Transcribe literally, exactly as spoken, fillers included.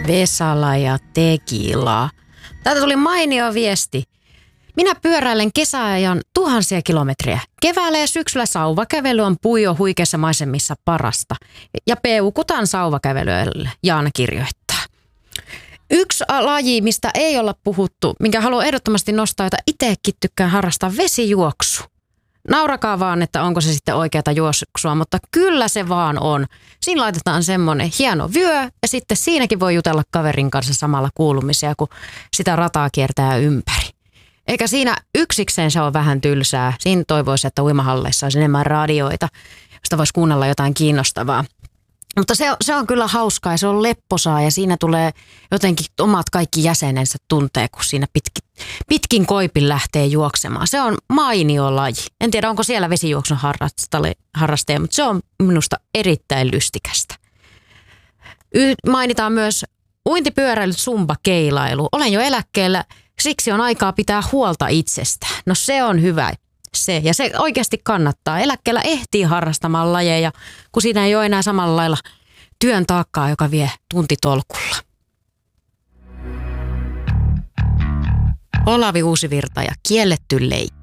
Vesala ja tequila. Täältä tuli mainio viesti. Minä pyöräilen kesäajan tuhansia kilometriä. Keväällä ja syksyllä sauvakävely on puijo huikeissa maisemissa parasta. Ja peukutan sauvakävelylle, Jaana kirjoittaa. Yksi laji, mistä ei olla puhuttu, minkä haluan ehdottomasti nostaa, jota itsekin tykkään harrastaa, vesijuoksu. Naurakaa vaan, että onko se sitten oikeata juoksua, mutta kyllä se vaan on. Siinä laitetaan semmoinen hieno vyö ja sitten siinäkin voi jutella kaverin kanssa samalla kuulumisia, kun sitä rataa kiertää ympäri. Eikä siinä yksikseen se on vähän tylsää. Siinä toivoisi, että uimahalleissa olisi enemmän radioita, josta voisi kuunnella jotain kiinnostavaa. Mutta se, se on kyllä hauskaa ja se on lepposaa ja siinä tulee jotenkin omat kaikki jäsenensä tuntee, kun siinä pitkin, pitkin koipin lähtee juoksemaan. Se on mainio laji. En tiedä, onko siellä vesijuoksun harrastaja, mutta se on minusta erittäin lystikästä. Y- mainitaan myös uintipyöräily, zumba, keilailu. Olen jo eläkkeellä, siksi on aikaa pitää huolta itsestään. No se on hyvä. Se. Ja se oikeasti kannattaa. Eläkkeellä ehtii harrastamaan lajeja, kun siinä ei ole enää samalla lailla työn taakkaa, joka vie tuntitolkulla. Olavi Uusivirta ja kielletty leikki.